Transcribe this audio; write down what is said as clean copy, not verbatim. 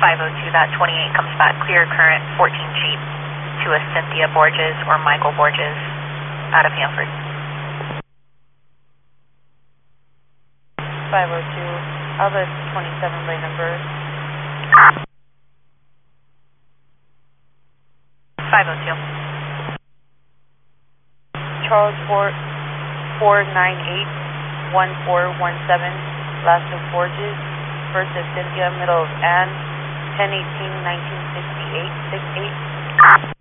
502, that 28 comes back clear current 14 Jeep to a Cynthia Borges or Michael Borges out of Hanford. 502, Alba 27 by number. 502. Charles 498-1417, last of Borges, first of Cynthia, middle of Ann, 10/18/1968, 68.